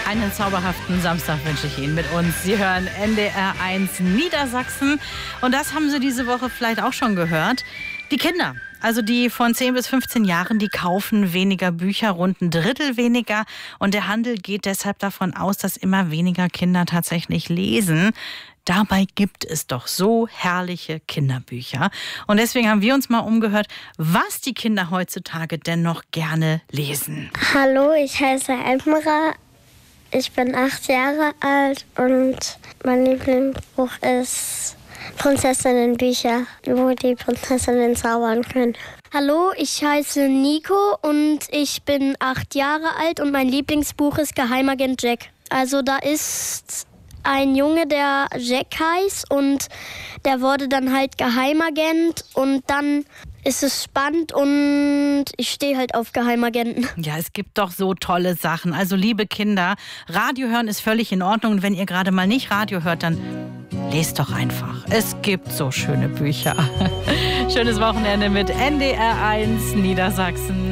einen zauberhaften Samstag wünsche ich Ihnen mit uns. Sie hören NDR1 Niedersachsen. Und das haben Sie diese Woche vielleicht auch schon gehört. Die Kinder, also die von 10 bis 15 Jahren, die kaufen weniger Bücher, rund ein Drittel weniger. Und der Handel geht deshalb davon aus, dass immer weniger Kinder tatsächlich lesen. Dabei gibt es doch so herrliche Kinderbücher. Und deswegen haben wir uns mal umgehört, was die Kinder heutzutage denn noch gerne lesen. Hallo, ich heiße Emra. Ich bin 8 Jahre alt und mein Lieblingsbuch ist Prinzessinnenbücher, wo die Prinzessinnen zaubern können. Hallo, ich heiße Nico und ich bin 8 Jahre alt und mein Lieblingsbuch ist Geheimagent Jack. Also da ist ein Junge, der Jack heißt und der wurde dann halt Geheimagent und dann ist es spannend und ich stehe halt auf Geheimagenten. Ja, es gibt doch so tolle Sachen. Also liebe Kinder, Radio hören ist völlig in Ordnung. Und wenn ihr gerade mal nicht Radio hört, dann lest doch einfach. Es gibt so schöne Bücher. Schönes Wochenende mit NDR1 Niedersachsen.